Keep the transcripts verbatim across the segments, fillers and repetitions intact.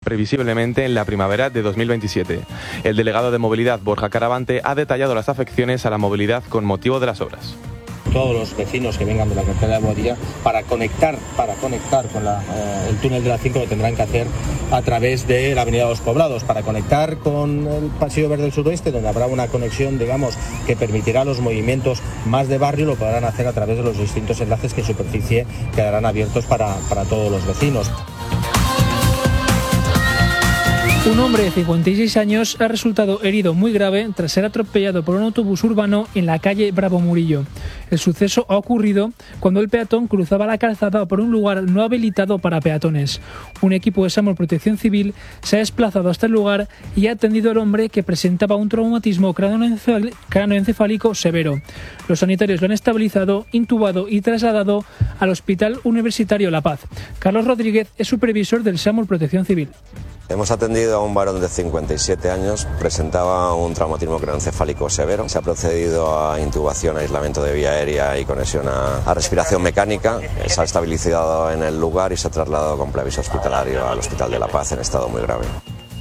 previsiblemente en la primavera de dos mil veintisiete. El delegado de Movilidad, Borja Caravante, ha detallado las afecciones a la movilidad con motivo de las obras. Todos los vecinos que vengan de la carretera de Boadilla para conectar, para conectar con la, eh, el túnel de la cinco lo tendrán que hacer a través de la avenida de los Poblados, para conectar con el Paseo Verde del Suroeste, donde habrá una conexión, digamos, que permitirá los movimientos más de barrio, lo podrán hacer a través de los distintos enlaces que en superficie quedarán abiertos para, para todos los vecinos. Un hombre de cincuenta y seis años ha resultado herido muy grave tras ser atropellado por un autobús urbano en la calle Bravo Murillo. El suceso ha ocurrido cuando el peatón cruzaba la calzada por un lugar no habilitado para peatones. Un equipo de SAMUR Protección Civil se ha desplazado hasta el lugar y ha atendido al hombre, que presentaba un traumatismo cráneoencefálico severo. Los sanitarios lo han estabilizado, intubado y trasladado al Hospital Universitario La Paz. Carlos Rodríguez es supervisor del SAMUR Protección Civil. Hemos atendido a un varón de cincuenta y siete años, presentaba un traumatismo craneoencefálico severo. Se ha procedido a intubación, aislamiento de vía aérea y conexión a, a respiración mecánica. Se ha estabilizado en el lugar y se ha trasladado con preaviso hospitalario al Hospital de La Paz en estado muy grave.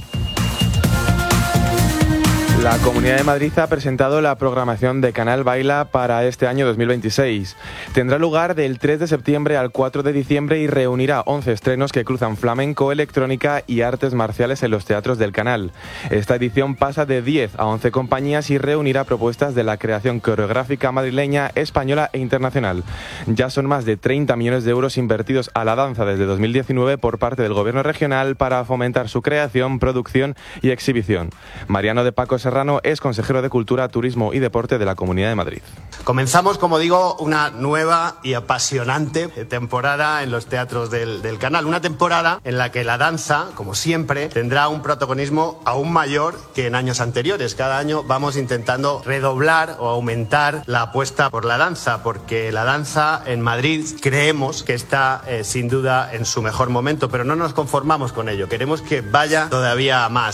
La Comunidad de Madrid ha presentado la programación de Canal Baila para este año dos mil veintiséis. Tendrá lugar del tres de septiembre al cuatro de diciembre y reunirá once estrenos que cruzan flamenco, electrónica y artes marciales en los teatros del canal. Esta edición pasa de diez a once compañías y reunirá propuestas de la creación coreográfica madrileña, española e internacional. Ya son más de treinta millones de euros invertidos a la danza desde dos mil diecinueve por parte del Gobierno regional para fomentar su creación, producción y exhibición. Mariano de Paco Serrano es consejero de Cultura, Turismo y Deporte de la Comunidad de Madrid. Comenzamos, como digo, una nueva y apasionante temporada en los teatros del, del canal. Una temporada en la que la danza, como siempre, tendrá un protagonismo aún mayor que en años anteriores. Cada año vamos intentando redoblar o aumentar la apuesta por la danza, porque la danza en Madrid creemos que está eh, sin duda en su mejor momento, pero no nos conformamos con ello. Queremos que vaya todavía más.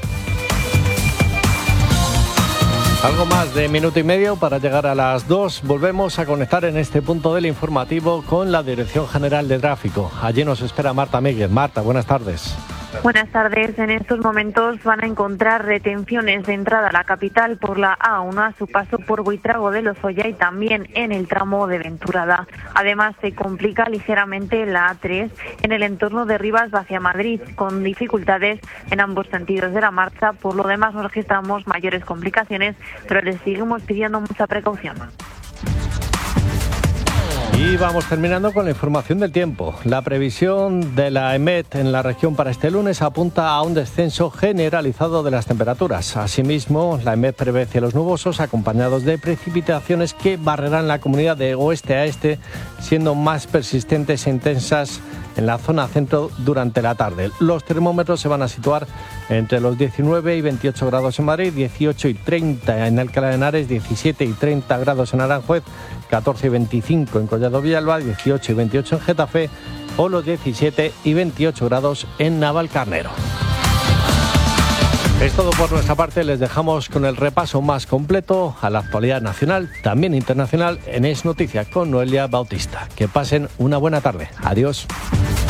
Algo más de minuto y medio para llegar a las dos. Volvemos a conectar en este punto del informativo con la Dirección General de Tráfico. Allí nos espera Marta Míguez. Marta, buenas tardes. Buenas tardes. En estos momentos van a encontrar retenciones de entrada a la capital por la A uno a su paso por Buitrago de Lozoya y también en el tramo de Venturada. Además, se complica ligeramente la A tres en el entorno de Rivas hacia Madrid, con dificultades en ambos sentidos de la marcha. Por lo demás, no registramos mayores complicaciones, pero les seguimos pidiendo mucha precaución. Y vamos terminando con la información del tiempo. La previsión de la EMET en la región para este lunes apunta a un descenso generalizado de las temperaturas. Asimismo, la EMET prevé cielos nubosos acompañados de precipitaciones que barrerán la comunidad de oeste a este, siendo más persistentes e intensas en la zona centro durante la tarde. Los termómetros se van a situar entre los diecinueve y veintiocho grados en Madrid, dieciocho y treinta en Alcalá de Henares, diecisiete y treinta grados en Aranjuez, catorce y veinticinco en Collado Villalba, dieciocho y veintiocho en Getafe o los diecisiete y veintiocho grados en Navalcarnero. Es todo por nuestra parte. Les dejamos con el repaso más completo a la actualidad nacional, también internacional, en Es Noticia con Noelia Bautista. Que pasen una buena tarde. Adiós.